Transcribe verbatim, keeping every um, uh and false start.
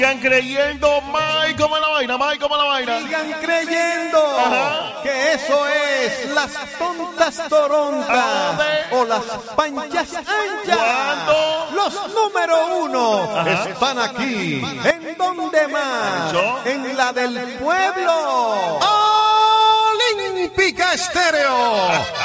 Sigan creyendo, Mike, como la vaina, Mike, como la vaina. Sigan creyendo. Ajá. Que eso es las tontas torontas o las panchas anchas. ¿Cuándo? Los número uno. Ajá. Están aquí. ¿En dónde más? ¿Yo? En la del pueblo. Olímpica Estéreo.